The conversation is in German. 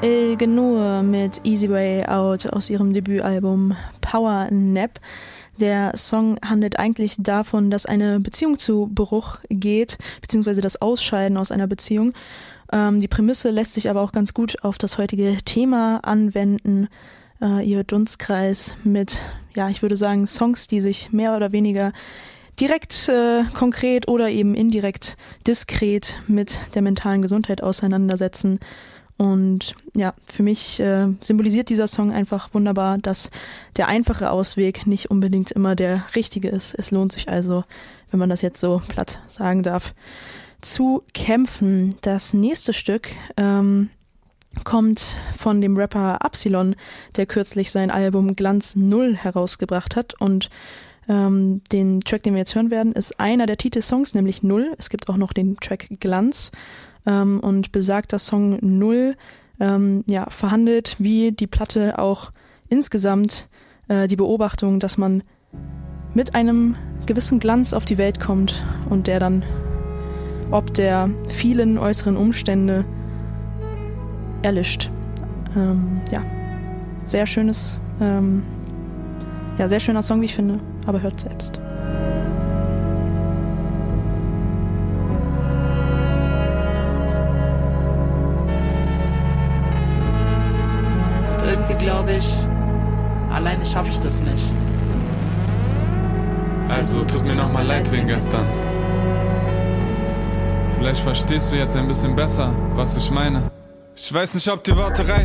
El Genur mit Easy Way Out aus ihrem Debütalbum Power Nap. Der Song handelt eigentlich davon, dass eine Beziehung zu Bruch geht, beziehungsweise das Ausscheiden aus einer Beziehung. Die Prämisse lässt sich aber auch ganz gut auf das heutige Thema anwenden. Ihr Dunstkreis mit, ja, ich würde sagen, Songs, die sich mehr oder weniger direkt konkret oder eben indirekt diskret mit der mentalen Gesundheit auseinandersetzen. Und ja, für mich symbolisiert dieser Song einfach wunderbar, dass der einfache Ausweg nicht unbedingt immer der richtige ist. Es lohnt sich also, wenn man das jetzt so platt sagen darf, zu kämpfen. Das nächste Stück kommt von dem Rapper Absilon, der kürzlich sein Album Glanz 0 herausgebracht hat. Und den Track, den wir jetzt hören werden, ist einer der Titelsongs, nämlich 0. Es gibt auch noch den Track Glanz. Und besagter Song 0 verhandelt, wie die Platte auch insgesamt die Beobachtung, dass man mit einem gewissen Glanz auf die Welt kommt und der dann ob der vielen äußeren Umstände erlischt. Sehr schönes, sehr schöner Song, wie ich finde, aber hört selbst. Irgendwie glaube ich, alleine schaffe ich das nicht. Also tut mir nochmal leid wegen gestern. Vielleicht verstehst du jetzt ein bisschen besser, was ich meine. Ich weiß nicht, ob die Worte reichen.